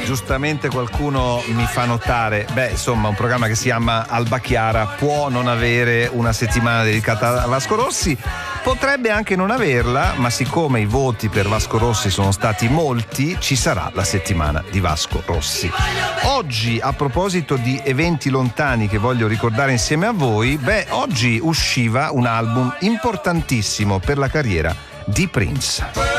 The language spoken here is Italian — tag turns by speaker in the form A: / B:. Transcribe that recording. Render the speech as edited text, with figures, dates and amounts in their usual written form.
A: giustamente qualcuno mi fa notare, insomma, un programma che si chiama Alba Chiara può non avere una settimana dedicata a Vasco Rossi, potrebbe anche non averla, ma siccome i voti per Vasco Rossi sono stati molti, ci sarà la settimana di Vasco Rossi. Oggi, a proposito di eventi lontani che voglio ricordare insieme a voi, oggi usciva un album importantissimo per la carriera di Prince.